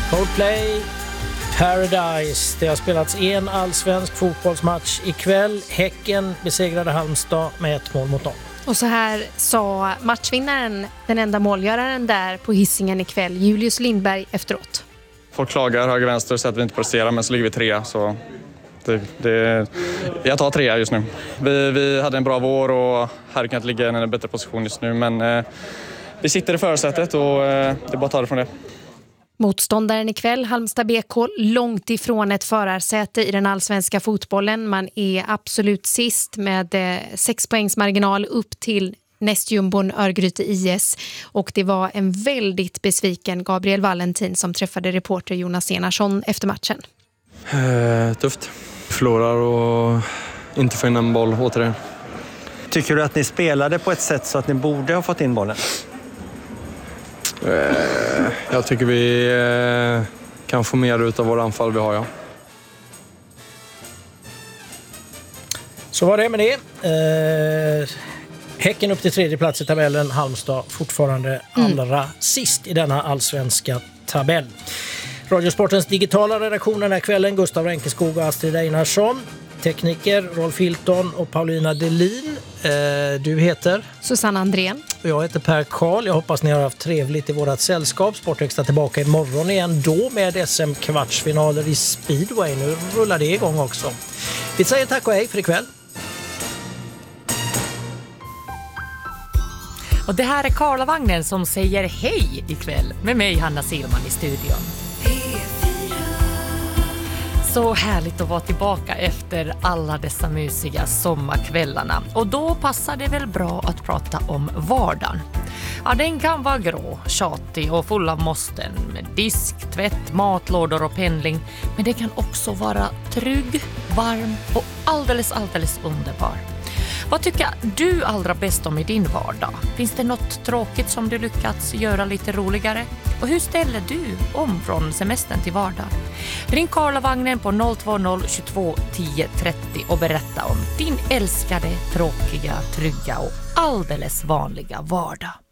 Coldplay, Paradise. Det har spelats en allsvensk fotbollsmatch ikväll. Häcken besegrade Halmstad med 1-0. Och så här sa matchvinnaren, den enda målgöraren där på Hisingen ikväll, Julius Lindberg, efteråt. Folk klagar höger vänster så att vi inte presterar, men så ligger vi 3, så jag tar 3 just nu. Vi hade en bra vår och hade kunnat ligga i en bättre position just nu, men vi sitter i förarsätet och det är bara att ta det från det. Motståndaren ikväll, Halmstad BK, långt ifrån ett förarsäte i den allsvenska fotbollen. Man är absolut sist med 6 poängs marginal upp till nästjumbon Örgryte IS. Och det var en väldigt besviken Gabriel Valentin som träffade reporter Jonas Enarsson efter matchen. Tufft. Förlorar och inte får in en boll återigen. Tycker du att ni spelade på ett sätt så att ni borde ha fått in bollen? Jag tycker vi kan få mer ut av våra anfall vi har, ja. Så var det med det. Häcken upp till 3:e plats i tabellen. Halmstad fortfarande allra sist i denna allsvenska tabell. Radiosportens digitala redaktion den här kvällen: Gustav Renkeskog och Astrid Einarsson. Tekniker Rolf Hilton och Paulina Delin. Du heter? Susanne Andrén. Och jag heter Per Karl. Jag hoppas ni har haft trevligt i vårat sällskap. Sportextra tillbaka imorgon igen, då med SM-kvartsfinaler i speedway. Nu rullar det igång också. Vi säger tack och hej för ikväll. Och det här är Karlavagnen som säger hej ikväll med mig, Hanna Silman, i studion. Så härligt att vara tillbaka efter alla dessa mysiga sommarkvällarna. Och då passar det väl bra att prata om vardagen. Ja, den kan vara grå, tjatig och full av måsten med disk, tvätt, matlådor och pendling. Men det kan också vara trygg, varm och alldeles underbar. Vad tycker du allra bäst om i din vardag? Finns det något tråkigt som du lyckats göra lite roligare? Och hur ställer du om från semestern till vardag? Ring Karlavagnen på 020 22 10 30 och berätta om din älskade, tråkiga, trygga och alldeles vanliga vardag.